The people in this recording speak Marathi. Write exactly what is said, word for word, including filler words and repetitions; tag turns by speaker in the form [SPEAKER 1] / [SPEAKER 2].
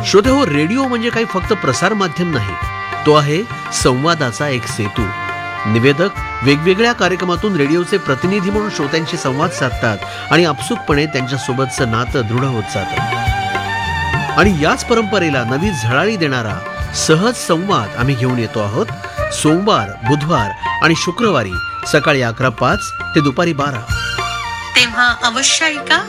[SPEAKER 1] श्रोते हो, रेडिओ म्हणजे काही फक्त प्रसार माध्यम नाही, तो आहे संवादाचा एक सेतू. निवेदक वेगवेगळ्या कार्यक्रमातून रेडिओचे प्रतिनिधी म्हणून श्रोत्यांशी संवाद साधतात आणि आपसुकपणे त्यांच्यासोबतचं नातं दृढ होत जातं. आणि याच परंपरेला नवी झळाळी देणारा सहज संवाद आम्ही घेऊन येतो आहोत. सोमवार, बुधवार आणि शुक्रवारी सकाळी अकरा पाच ते दुपारी बारा.
[SPEAKER 2] तेव्हा अवश्य ऐका